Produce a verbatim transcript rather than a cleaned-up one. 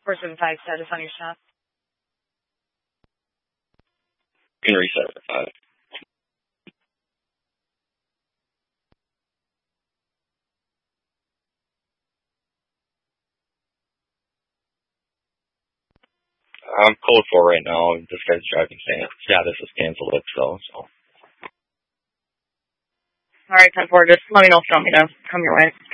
four seven five status on your stop. Can reset at five. I'm code four right now. This guy's driving status is canceled it, so. so. All right, ten four, just let me know if you want me to come your way.